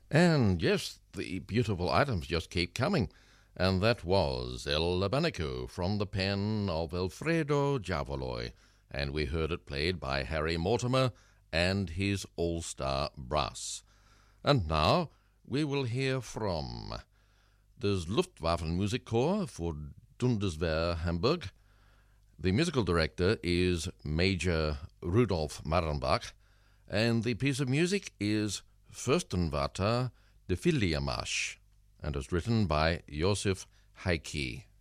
And yes, the beautiful items just keep coming. And that was El Abanico from the pen of Alfredo Javoloy. And we heard it played by Harry Mortimer and his all-star brass. And now we will hear from das Luftwaffenmusikchor for Bundeswehr Hamburg. The musical director is Major Rudolf Marrenbach, and the piece of music is Fürstenwärter de Filiermarsch, and is written by Josef Heicke.